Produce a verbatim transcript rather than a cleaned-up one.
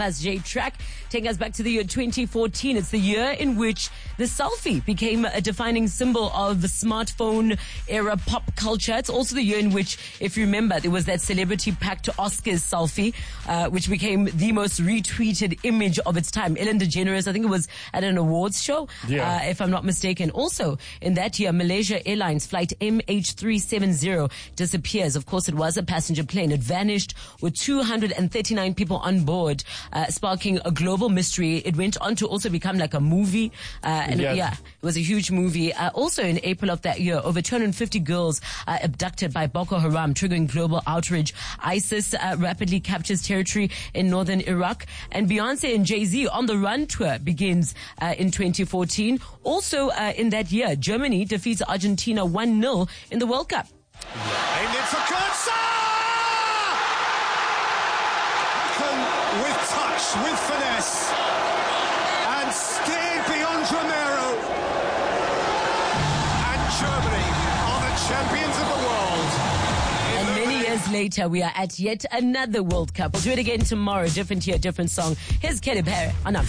Buzz J track, taking us back to the year twenty fourteen. It's the year in which the selfie became a defining symbol of the smartphone era pop culture. It's also the year in which, if you remember, there was that celebrity packed Oscars selfie, uh, which became the most retweeted image of its time. Ellen DeGeneres, I think it was at an awards show, yeah. uh, if I'm not mistaken. Also, in that year, Malaysia Airlines flight M H three seventy disappears. Of course, it was a passenger plane. It vanished with two hundred thirty-nine people on board. Uh, sparking a global mystery. It went on to also become like a movie. Uh, and yes. yeah, it was a huge movie. Uh, also in April of that year, over two hundred fifty girls uh, abducted by Boko Haram, triggering global outrage. ISIS uh, rapidly captures territory in northern Iraq. And Beyonce and Jay-Z on the Run tour begins uh, in twenty fourteen. Also uh, in that year, Germany defeats Argentina one nil in the World Cup. Aimed in for Kurtz! With touch, with finesse, and steered beyond Romero. And Germany are the champions of the world. And many years later, we are at yet another World Cup. We'll do it again tomorrow. Different year, different song. Here's Katy Perry on Up.